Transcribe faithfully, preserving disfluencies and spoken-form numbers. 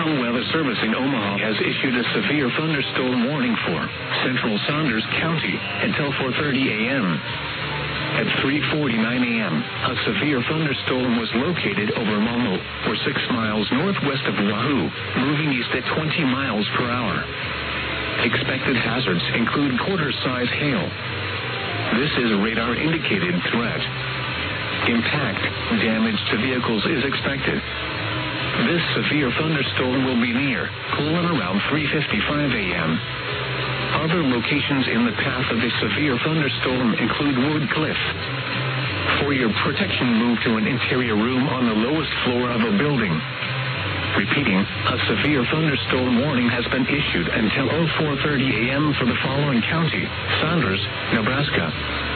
National Weather Service in Omaha has issued a severe thunderstorm warning for central Saunders County until four thirty a.m. At three forty-nine a.m., a severe thunderstorm was located over Momo, or six miles northwest of Wahoo, moving east at twenty miles per hour. Expected hazards include quarter-size hail. This is a radar-indicated threat. Impact damage to vehicles is expected. This severe thunderstorm will be near Colon around three fifty-five a.m. Other locations in the path of the severe thunderstorm include Wood Cliff. For your protection, move to an interior room on the lowest floor of a building. Repeating, a severe thunderstorm warning has been issued until four thirty a.m. for the following county: Saunders, Nebraska,